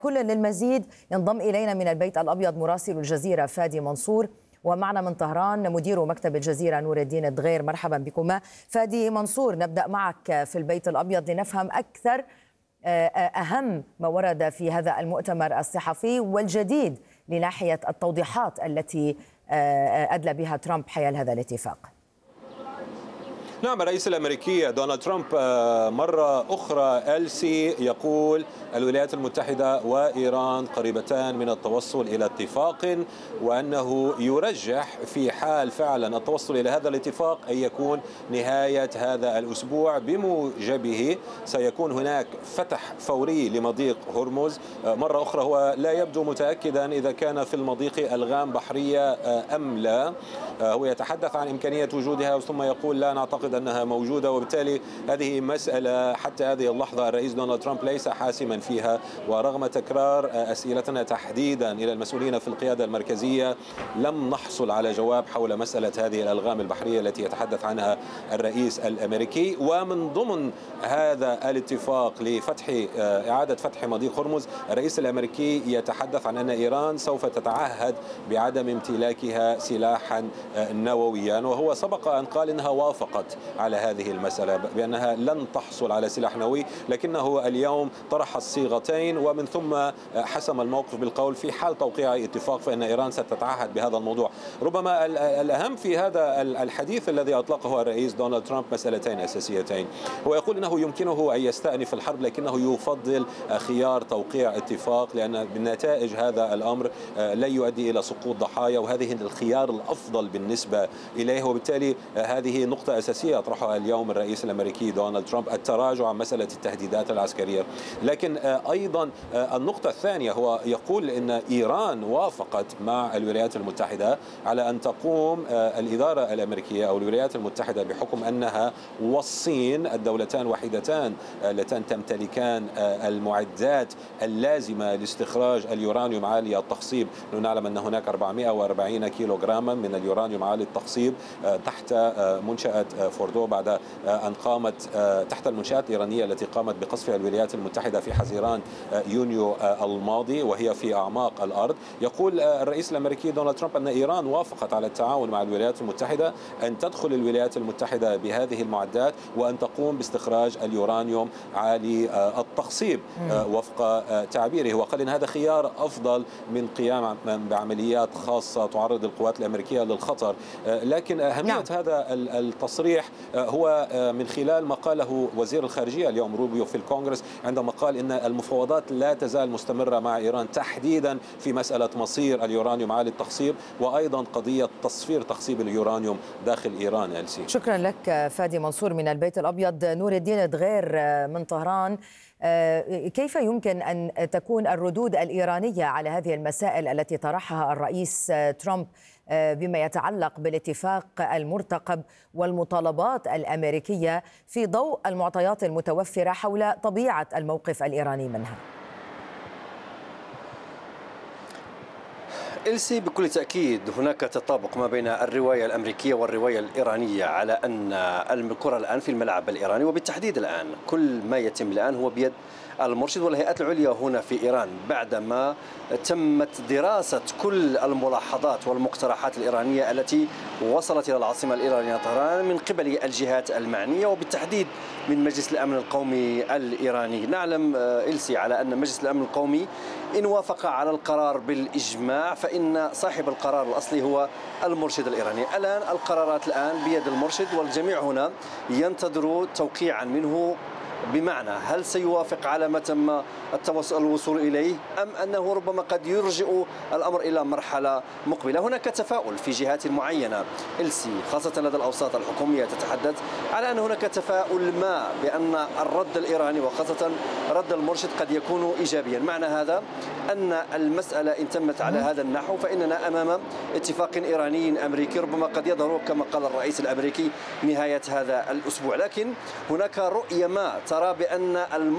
كل للمزيد ينضم إلينا من البيت الأبيض مراسل الجزيرة فادي منصور، ومعنا من طهران مدير مكتب الجزيرة نور الدين الدغير. مرحبا بكما. فادي منصور، نبدأ معك في البيت الأبيض لنفهم أكثر أهم ما ورد في هذا المؤتمر الصحفي والجديد لناحية التوضيحات التي أدلى بها ترامب حيال هذا الاتفاق. نعم، الرئيس الأمريكي دونالد ترامب مرة أخرى ألسي يقول الولايات المتحدة وإيران قريبتان من التوصل إلى اتفاق، وأنه يرجح في حال فعلا التوصل إلى هذا الاتفاق أن يكون نهاية هذا الأسبوع، بموجبه سيكون هناك فتح فوري لمضيق هرمز. مرة أخرى هو لا يبدو متأكدا إذا كان في المضيق ألغام بحرية أم لا. هو يتحدث عن إمكانية وجودها ثم يقول لا نعتقد أنها موجودة، وبالتالي هذه مسألة حتى هذه اللحظة الرئيس دونالد ترامب ليس حاسما فيها. ورغم تكرار أسئلتنا تحديدا إلى المسؤولين في القيادة المركزية لم نحصل على جواب حول مسألة هذه الألغام البحرية التي يتحدث عنها الرئيس الأمريكي. ومن ضمن هذا الاتفاق لفتح إعادة فتح مضيق هرمز، الرئيس الأمريكي يتحدث عن أن إيران سوف تتعهد بعدم امتلاكها سلاحا نوويا، وهو سبق أن قال أنها وافقت على هذه المسألة بأنها لن تحصل على سلاح نووي، لكنه اليوم طرح الصيغتين ومن ثم حسم الموقف بالقول في حال توقيع اتفاق فإن إيران ستتعهد بهذا الموضوع. ربما الأهم في هذا الحديث الذي أطلقه الرئيس دونالد ترامب مسألتين أساسيتين. هو يقول أنه يمكنه أن يستأنف الحرب، لكنه يفضل خيار توقيع اتفاق لأن بالنتائج هذا الأمر لا يؤدي إلى سقوط ضحايا، وهذه الخيار الأفضل بالنسبة إليه. وبالتالي هذه نقطة أساسية يطرحها اليوم الرئيس الأمريكي دونالد ترامب، التراجع عن مسألة التهديدات العسكرية. لكن أيضا النقطة الثانية هو يقول أن إيران وافقت مع الولايات المتحدة على أن تقوم الإدارة الأمريكية أو الولايات المتحدة بحكم أنها والصين الدولتان وحيدتان اللتان تمتلكان المعدات اللازمة لاستخراج اليورانيوم عالي التخصيب. نعلم أن هناك 440 كيلوغراما من اليورانيوم عالي التخصيب تحت منشأة فوردو بعد أن قامت تحت المنشآت الإيرانية التي قامت بقصفها الولايات المتحدة في حزيران يونيو الماضي وهي في أعماق الأرض. يقول الرئيس الأمريكي دونالد ترامب أن إيران وافقت على التعاون مع الولايات المتحدة أن تدخل الولايات المتحدة بهذه المعدات وأن تقوم باستخراج اليورانيوم عالي التخصيب وفق تعبيره. وقال إن هذا خيار أفضل من قيام بعمليات خاصة تعرض القوات الأمريكية للخطر. لكن أهمية هذا التصريح هو من خلال ما قاله وزير الخارجية اليوم روبيو في الكونغرس، عندما قال إن المفاوضات لا تزال مستمرة مع إيران تحديدا في مسألة مصير اليورانيوم عالي التخصيب وأيضا قضية تصفير تخصيب اليورانيوم داخل إيران. ألسي، شكرا لك فادي منصور من البيت الأبيض. نور الدين الدغير من طهران، كيف يمكن أن تكون الردود الإيرانية على هذه المسائل التي طرحها الرئيس ترامب بما يتعلق بالاتفاق المرتقب والمطالبات الأمريكية في ضوء المعطيات المتوفرة حول طبيعة الموقف الإيراني منها؟ إلسي، بكل تأكيد هناك تطابق ما بين الرواية الأمريكية والرواية الإيرانية على أن الكرة الآن في الملعب الإيراني، وبالتحديد الآن كل ما يتم الآن هو بيد المرشد والهيئات العليا هنا في إيران بعدما تمت دراسة كل الملاحظات والمقترحات الإيرانية التي وصلت إلى العاصمة الإيرانية طهران من قبل الجهات المعنية وبالتحديد من مجلس الأمن القومي الإيراني. نعلم إلسي على أن مجلس الأمن القومي إن وافق على القرار بالإجماع فإن صاحب القرار الأصلي هو المرشد الإيراني. الآن القرارات بيد المرشد والجميع هنا ينتظر توقيعا منه، بمعنى هل سيوافق على ما تم الوصول إليه أم أنه ربما قد يرجع الأمر إلى مرحلة مقبلة. هناك تفاؤل في جهات معينة إلسي خاصة لدى الأوساط الحكومية تتحدث على أن هناك تفاؤل ما بأن الرد الإيراني وخاصة رد المرشد قد يكون إيجابيا. معنى هذا أن المسألة إن تمت على هذا النحو فإننا أمام اتفاق إيراني أمريكي ربما قد يظهر كما قال الرئيس الأمريكي نهاية هذا الأسبوع. لكن هناك رؤية ما ترى بأن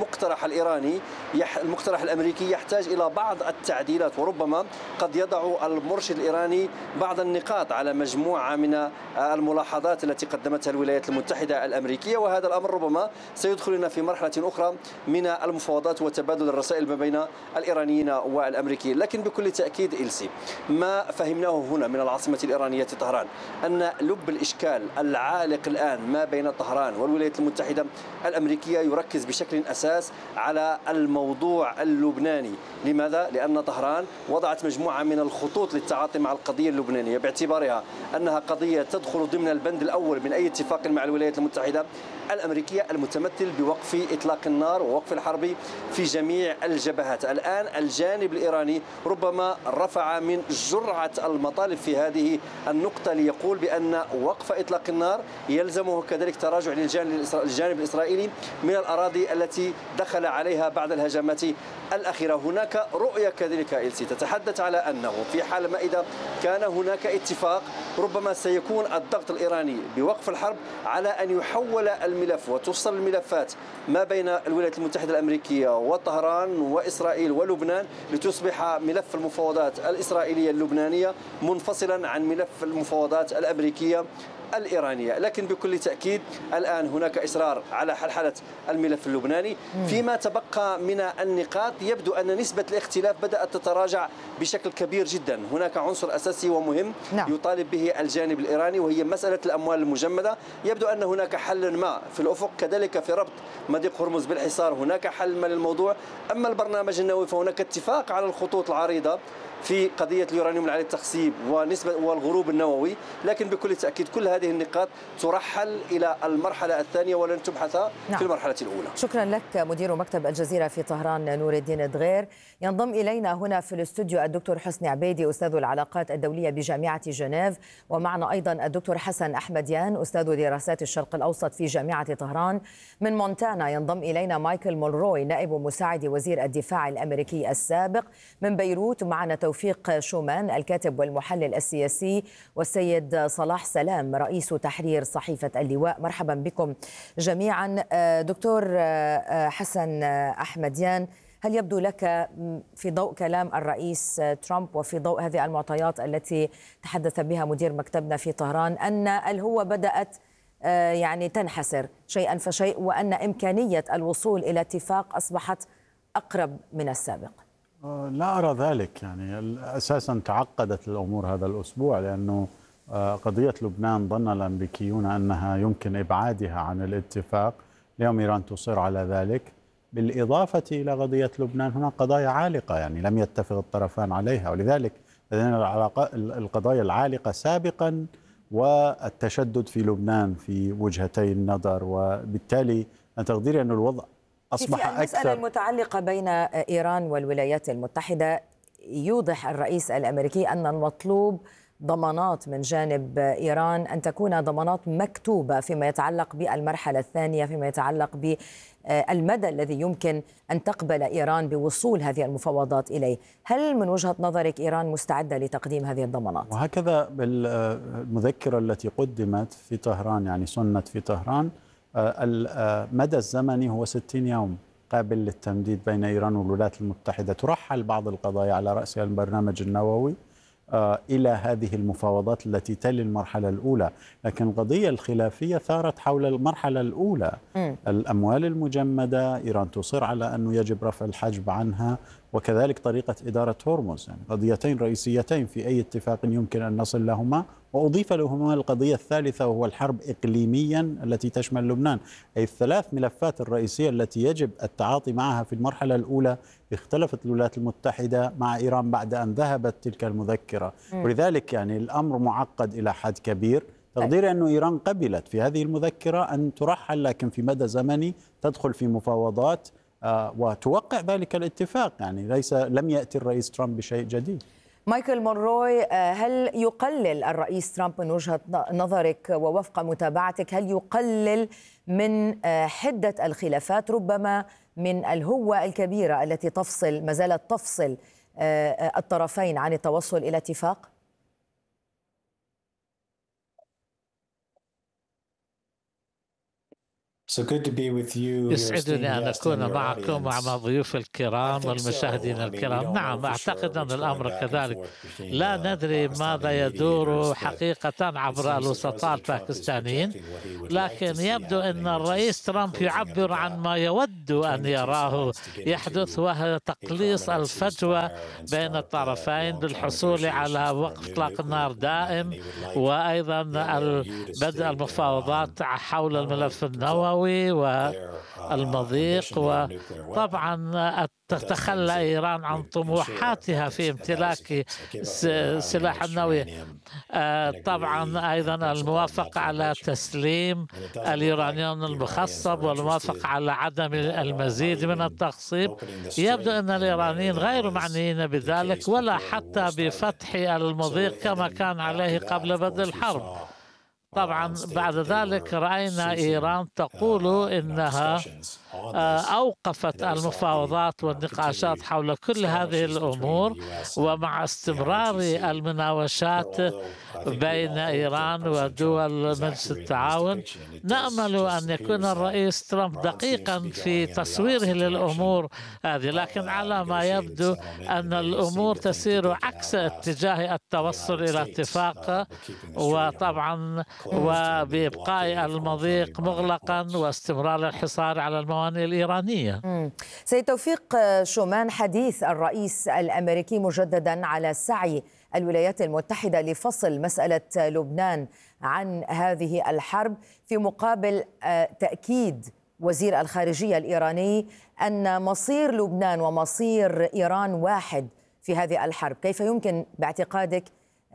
المقترح الأمريكي يحتاج إلى بعض التعديلات، وربما قد يضع المرشد الإيراني بعض النقاط على مجموعة من الملاحظات التي قدمتها الولايات المتحدة الأمريكية، وهذا الأمر ربما سيدخلنا في مرحلة أخرى من المفاوضات وتبادل الرسائل ما بين الإيرانيين والأمريكيين. لكن بكل تأكيد إلسي، ما فهمناه هنا من العاصمة الإيرانية طهران أن لب الإشكال العالق الآن ما بين طهران والولايات المتحدة الأمريكية يركز بشكل أساس على الموضوع اللبناني. لماذا؟ لأن طهران وضعت مجموعة من الخطوط للتعاطي مع القضية اللبنانية باعتبارها أنها قضية تدخل ضمن البند الأول من أي اتفاق مع الولايات المتحدة الأمريكية المتمثل بوقف إطلاق النار ووقف الحرب في جميع الجبهات. الآن الجانب الإيراني ربما رفع من جرعة المطالب في هذه النقطة ليقول بأن وقف إطلاق النار يلزمه كذلك تراجع للجانب الإسرائيلي من الأراضي التي دخل عليها بعد الهجمات الأخيرة. هناك رؤية كذلك إلسي تتحدث على أنه في حال ما إذا كان هناك اتفاق ربما سيكون الضغط الإيراني بوقف الحرب على أن يحول الملف وتوصل الملفات ما بين الولايات المتحدة الأمريكية وطهران وإسرائيل ولبنان لتصبح ملف المفاوضات الإسرائيلية اللبنانية منفصلا عن ملف المفاوضات الأمريكية الإيرانية. لكن بكل تأكيد الآن هناك إصرار على حلحلة الملف اللبناني. فيما تبقى من النقاط يبدو أن نسبة الاختلاف بدأت تتراجع بشكل كبير جدا. هناك عنصر أساسي ومهم يطالب به الجانب الإيراني وهي مسألة الأموال المجمدة. يبدو أن هناك حل ما في الأفق، كذلك في ربط مضيق هرمز بالحصار هناك حل ما للموضوع. أما البرنامج النووي فهناك اتفاق على الخطوط العريضة في قضية اليورانيوم العالي التخصيب والغروب النووي. لكن بكل تأكيد كل هذه النقاط ترحل إلى المرحلة الثانية ولن تبحث في المرحلة الأولى. شكرا لك مدير مكتب الجزيرة في طهران نور الدين دغير. ينضم إلينا هنا في الاستوديو الدكتور حسني عبيدي أستاذ العلاقات الدولية بجامعة جنيف، ومعنا أيضا الدكتور حسن أحمديان أستاذ دراسات الشرق الأوسط في جامعة طهران. من مونتانا ينضم إلينا مايكل مونروي نائب مساعد وزير الدفاع الأمريكي السابق. من بيروت معنا توفيق شومان الكاتب والمحلل السياسي، والسيد صلاح سلام رئيس تحرير صحيفة اللواء. مرحبا بكم جميعا. دكتور حسن أحمديان، هل يبدو لك في ضوء كلام الرئيس ترامب وفي ضوء هذه المعطيات التي تحدث بها مدير مكتبنا في طهران أن الهوة بدأت يعني تنحسر شيئا فشيء وأن إمكانية الوصول إلى اتفاق أصبحت أقرب من السابق؟ لا أرى ذلك. يعني أساسا تعقدت الأمور هذا الأسبوع، لأنه قضية لبنان ظن الأمريكيون أنها يمكن إبعادها عن الاتفاق. اليوم إيران تصر على ذلك، بالإضافة إلى قضية لبنان هناك قضايا عالقة يعني لم يتفق الطرفان عليها، ولذلك لدينا القضايا العالقة سابقا والتشدد في لبنان في وجهتي النظر، وبالتالي أنا تقديري أن الوضع أصبح أكثر. المسألة المتعلقة بين إيران والولايات المتحدة يوضح الرئيس الأمريكي أن المطلوب ضمانات من جانب إيران، أن تكون ضمانات مكتوبة فيما يتعلق بالمرحلة الثانية، فيما يتعلق بالمدى الذي يمكن أن تقبل إيران بوصول هذه المفاوضات إليه. هل من وجهة نظرك إيران مستعدة لتقديم هذه الضمانات؟ وهكذا بالمذكرة التي قدمت في طهران، يعني سنت في طهران، المدى الزمني هو 60 يوم قابل للتمديد بين إيران والولايات المتحدة. ترحل بعض القضايا على رأسها البرنامج النووي إلى هذه المفاوضات التي تلي المرحلة الأولى، لكن القضية الخلافية ثارت حول المرحلة الأولى. الأموال المجمدة، إيران تصر على أنه يجب رفع الحجب عنها، وكذلك طريقة إدارة هرمز، يعني قضيتين رئيسيتين في أي اتفاق يمكن أن نصل لهما. وأضيف لهما القضية الثالثة وهو الحرب إقليميا التي تشمل لبنان. أي الثلاث ملفات الرئيسية التي يجب التعاطي معها في المرحلة الأولى. اختلفت الولايات المتحدة مع إيران بعد أن ذهبت تلك المذكرة، ولذلك يعني الأمر معقد إلى حد كبير. تقديري أن إيران قبلت في هذه المذكرة أن ترحل، لكن في مدى زمني تدخل في مفاوضات وتوقع ذلك الاتفاق. يعني لم يأتي الرئيس ترامب بشيء جديد. مايكل مونروي، هل يقلل الرئيس ترامب من وجهة نظرك ووفق متابعتك، هل يقلل من حدة الخلافات، ربما من الهوة الكبيرة التي تفصل ما زالت تفصل الطرفين عن التوصل إلى اتفاق؟ يسعدني أن أكون معكم مع ضيوف الكرام والمشاهدين الكرام. نعم، أعتقد أن الأمر كذلك. لا ندري ماذا يدور حقيقة عبر الوسطاء الباكستانيين، لكن يبدو أن الرئيس ترامب يعبر عن ما يود أن يراه يحدث، وهو تقليص الفجوة بين الطرفين بالحصول على وقف إطلاق النار دائم، وأيضا بدء المفاوضات حول الملف النووي والمضيق، وطبعا تتخلى إيران عن طموحاتها في امتلاك سلاح النووي. طبعا أيضا الموافقة على تسليم اليورانيوم المخصب والموافقة على عدم المزيد من التخصيب. يبدو أن الإيرانيين غير معنيين بذلك ولا حتى بفتح المضيق كما كان عليه قبل بدء الحرب. طبعا بعد ذلك رأينا إيران تقول إنها أوقفت المفاوضات والنقاشات حول كل هذه الأمور، ومع استمرار المناوشات بين إيران ودول مجلس التعاون نأمل أن يكون الرئيس ترامب دقيقا في تصويره للأمور هذه، لكن على ما يبدو أن الأمور تسير عكس اتجاه التوصل إلى اتفاق، وطبعا وبإبقاء المضيق مغلقا واستمرار الحصار على الموانئ الإيرانية. سيد توفيق شومان، حديث الرئيس الأمريكي مجددا على سعي الولايات المتحدة لفصل مسألة لبنان عن هذه الحرب، في مقابل تأكيد وزير الخارجية الإيراني أن مصير لبنان ومصير إيران واحد في هذه الحرب. كيف يمكن باعتقادك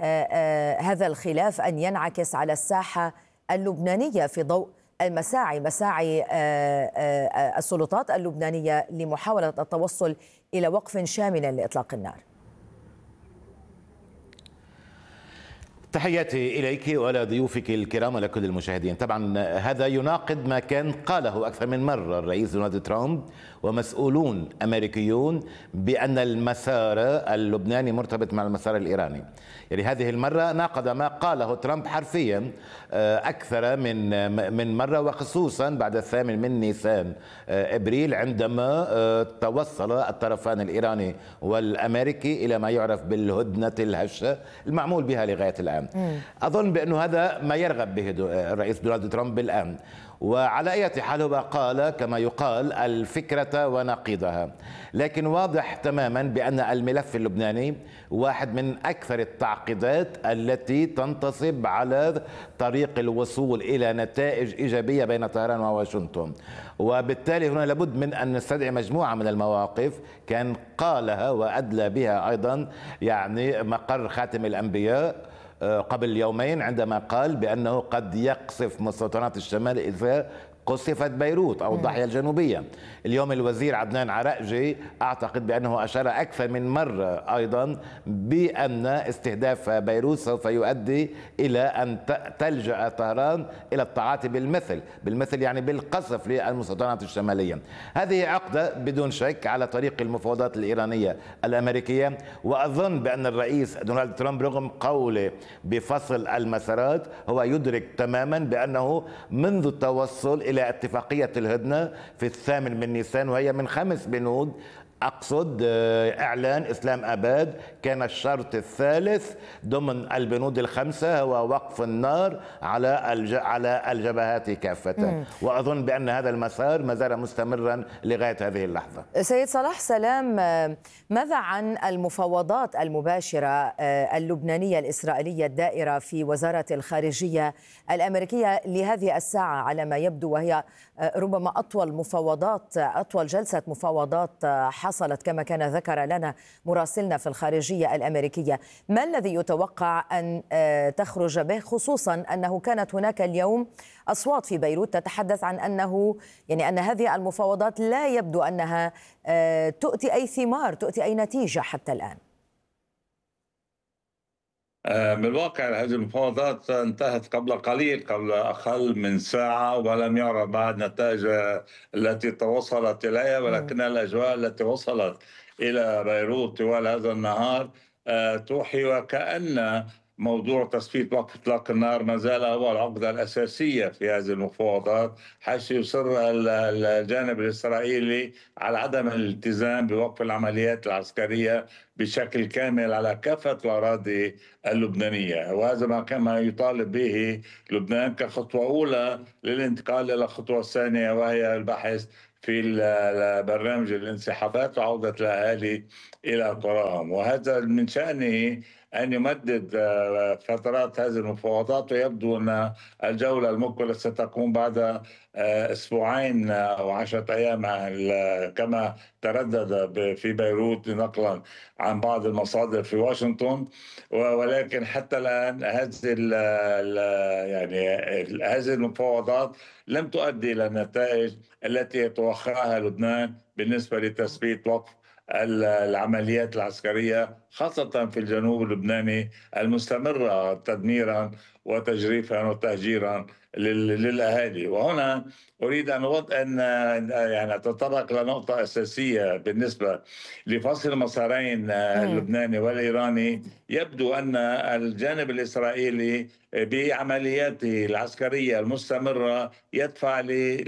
هذا الخلاف أن ينعكس على الساحة اللبنانية في ضوء مساعي السلطات اللبنانية لمحاولة التوصل إلى وقف شامل لإطلاق النار؟ تحياتي إليك وإلى ضيوفك الكرام ولكل المشاهدين. طبعا هذا يناقض ما كان قاله أكثر من مرة الرئيس دونالد ترامب ومسؤولون أمريكيون بأن المسار اللبناني مرتبط مع المسار الإيراني. يعني هذه المرة ناقض ما قاله ترامب حرفيا أكثر من مرة، وخصوصا بعد 8 نيسان إبريل عندما توصل الطرفان الإيراني والأمريكي إلى ما يعرف بالهدنة الهشة المعمول بها لغاية الآن. أظن بأنه هذا ما يرغب به الرئيس دونالد ترامب الآن، وعلى أي حال هو قال كما يقال الفكرة ونقيضها، لكن واضح تماما بأن الملف اللبناني واحد من أكثر التعقيدات التي تنتصب على طريق الوصول إلى نتائج إيجابية بين طهران وواشنطن، وبالتالي هنا لابد من أن نستدعي مجموعة من المواقف كان قالها وأدلى بها أيضا يعني مقر خاتم الأنبياء قبل يومين عندما قال بأنه قد يقصف مستوطنات الشمال إذا قصفت بيروت أو الضاحية الجنوبية. اليوم الوزير عدنان عرقجي أعتقد بأنه أشار أكثر من مرة أيضا بأن استهداف بيروت سوف يؤدي إلى أن تلجأ طهران إلى التعاطي بالمثل يعني بالقصف للمستوطنات الشمالية. هذه عقدة بدون شك على طريق المفاوضات الإيرانية الأمريكية، وأظن بأن الرئيس دونالد ترامب رغم قوله بفصل المسارات هو يدرك تماما بأنه منذ التوصل إلى اتفاقية الهدنة في 8 نيسان، وهي من 5 بنود، أقصد إعلان إسلام أباد كان الشرط الثالث ضمن البنود ال5 هو وقف النار على الجبهات كافة، وأظن بأن هذا المسار ما زال مستمرا لغاية هذه اللحظة. سيد صلاح سلام، ماذا عن المفاوضات المباشرة اللبنانية الإسرائيلية الدائرة في وزارة الخارجية الأمريكية لهذه الساعة على ما يبدو، وهي ربما أطول جلسة مفاوضات حصلت كما كان ذكر لنا مراسلنا في الخارجية الأمريكية؟ ما الذي يتوقع أن تخرج به، خصوصا أنه كانت هناك اليوم أصوات في بيروت تتحدث عن أن هذه المفاوضات لا يبدو أنها تؤتي أي ثمار، تؤتي أي نتيجة حتى الآن؟ بالواقع هذه المفاوضات انتهت قبل أقل من ساعة، ولم يرى بعد نتائج التي توصلت إليها، ولكن الأجواء التي وصلت إلى بيروت طوال هذا النهار توحي وكأن موضوع تثبيت وقف إطلاق النار ما زال هو العقدة الأساسية في هذه المفاوضات، حيث يصر الجانب الإسرائيلي على عدم الالتزام بوقف العمليات العسكرية بشكل كامل على كافة الأراضي اللبنانية، وهذا ما يطالب به لبنان كخطوة أولى للانتقال إلى الخطوة الثانية، وهي البحث في برنامج الانسحابات وعودة الأهالي إلى قراهم. وهذا من شأنه أن يمدد فترات هذه المفاوضات، ويبدو أن الجولة المقبلة ستكون بعد أسبوعين أو 10 أيام كما تردد في بيروت نقلا عن بعض المصادر في واشنطن. ولكن حتى الآن هذه المفاوضات لم تؤدي إلى النتائج التي يتوخاها لبنان بالنسبة لتثبيت وقف العمليات العسكرية، خاصة في الجنوب اللبناني المستمرة تدميرا وتجريفا وتهجيرا للأهالي. وهنا أريد أن أتطرق لنقطة أساسية بالنسبة لفصل المسارين اللبناني والإيراني. يبدو أن الجانب الإسرائيلي بعملياته العسكرية المستمرة يدفع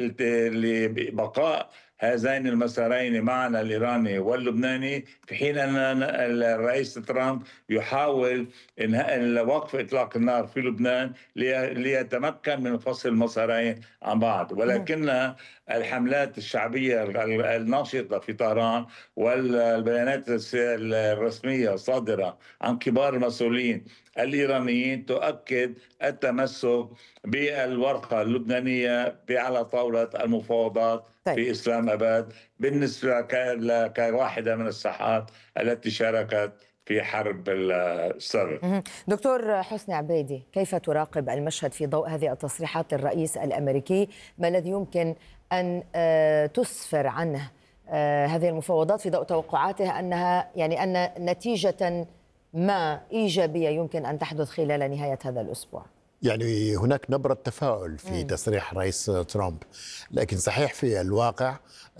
لبقاء هذين المسارين معنا الإيراني واللبناني، في حين أن الرئيس ترامب يحاول إنهاء وقف إطلاق النار في لبنان ليتمكن من فصل المسارين عن بعض. ولكن الحملات الشعبية الناشطة في طهران والبيانات الرسمية الصادرة عن كبار المسؤولين الإيرانيين تؤكد التمسك بالورقة اللبنانية على طاولة المفاوضات في إسلام أباد بالنسبة كواحدة من الساحات التي شاركت في حرب السابق. دكتور حسني عبيدي، كيف تراقب المشهد في ضوء هذه التصريحات للرئيس الأمريكي؟ ما الذي يمكن أن تسفر عنه هذه المفاوضات في ضوء توقعاته أن نتيجة ما إيجابية يمكن أن تحدث خلال نهاية هذا الأسبوع؟ يعني هناك نبرة تفاؤل في تصريح رئيس ترامب، لكن صحيح في الواقع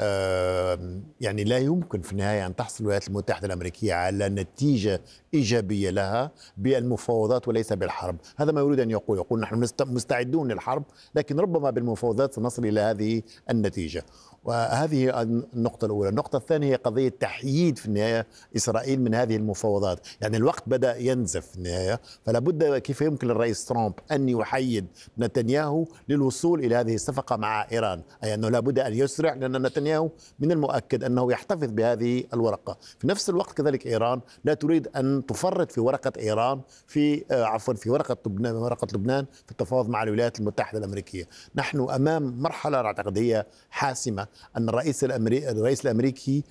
يعني لا يمكن في النهاية أن تحصل الولايات المتحدة الأمريكية على نتيجة إيجابية لها بالمفاوضات وليس بالحرب. هذا ما يريد أن يقول نحن مستعدون للحرب، لكن ربما بالمفاوضات سنصل إلى هذه النتيجة. وهذه النقطة الأولى. النقطة الثانية هي قضية تحييد في النهاية إسرائيل من هذه المفاوضات. يعني الوقت بدأ ينزف في النهاية، فلا بد كيف يمكن للرئيس ترامب أن يحيد نتنياهو للوصول إلى هذه الصفقة مع إيران، أي أنه لا بد أن يسرع، لأن نتنياهو من المؤكد أنه يحتفظ بهذه الورقة. في نفس الوقت كذلك إيران لا تريد أن تفرط في ورقة إيران في ورقة لبنان في التفاوض مع الولايات المتحدة الأمريكية. نحن أمام مرحلة أعتقد هي حاسمة، أن الرئيس الأمريكي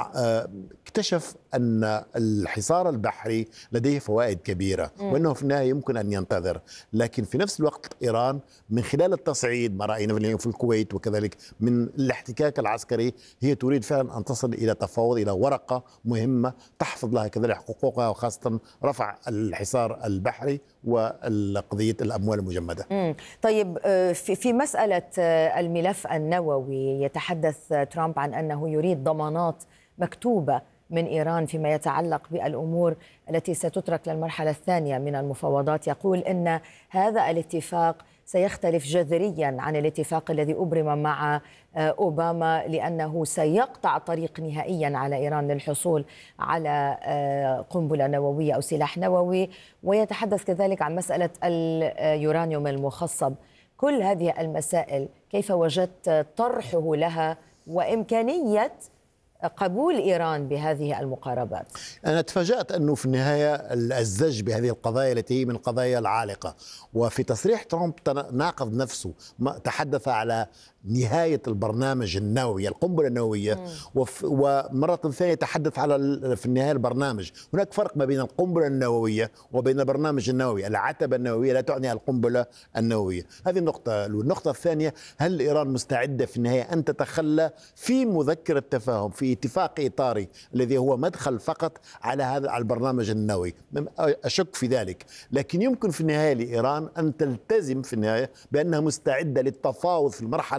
اكتشف أن الحصار البحري لديه فوائد كبيرة، وأنه في النهاية يمكن أن ينتظر. لكن في نفس الوقت إيران من خلال التصعيد ما رأينا في الكويت وكذلك من الاحتكاك العسكري، هي تريد فعلا أن تصل إلى تفاوض، إلى ورقة مهمة تحفظ لها كذلك حقوقها، وخاصة رفع الحصار البحري وقضية الأموال المجمدة. طيب، في مسألة الملف النووي يتحدث ترامب عن أنه يريد ضمانات مكتوبة من إيران فيما يتعلق بالأمور التي ستترك للمرحلة الثانية من المفاوضات. يقول إن هذا الاتفاق سيختلف جذريا عن الاتفاق الذي أبرم مع أوباما، لأنه سيقطع طريق نهائيا على إيران للحصول على قنبلة نووية أو سلاح نووي. ويتحدث كذلك عن مسألة اليورانيوم المخصب. كل هذه المسائل كيف وجدت طرحه لها وإمكانية قبول إيران بهذه المقاربات؟ أنا تفاجأت أنه في النهاية الزج بهذه القضايا التي هي من القضايا العالقة. وفي تصريح ترامب ناقض نفسه، تحدث على نهاية البرنامج النووي، القنبلة النووية، ومرة ثانية تحدث على في النهاية البرنامج. هناك فرق ما بين القنبلة النووية وبين البرنامج النووي. العتبة النووية لا تعني القنبلة النووية. هذه النقطة. النقطة الثانية، هل إيران مستعدة في النهاية أن تتخلى في مذكرة تفاهم، في اتفاق إطاري الذي هو مدخل فقط على هذا البرنامج النووي؟ أشك في ذلك. لكن يمكن في النهاية لإيران أن تلتزم في النهاية بأنها مستعدة للتفاوض في المرحلة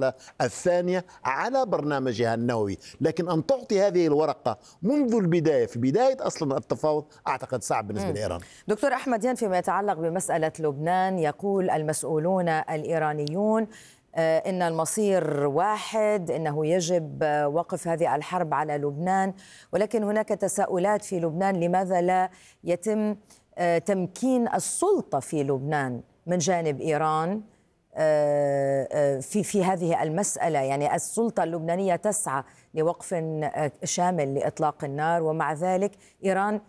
الدولة الثانية على برنامجها النووي، لكن أن تعطي هذه الورقة منذ البداية في بداية أصلا التفاوض أعتقد صعب بالنسبة لإيران. دكتور أحمد، فيما يتعلق بمسألة لبنان يقول المسؤولون الإيرانيون إن المصير واحد، إنه يجب وقف هذه الحرب على لبنان، ولكن هناك تساؤلات في لبنان، لماذا لا يتم تمكين السلطة في لبنان من جانب إيران في هذه المسألة؟ يعني السلطة اللبنانية تسعى لوقف شامل لإطلاق النار، ومع ذلك إيران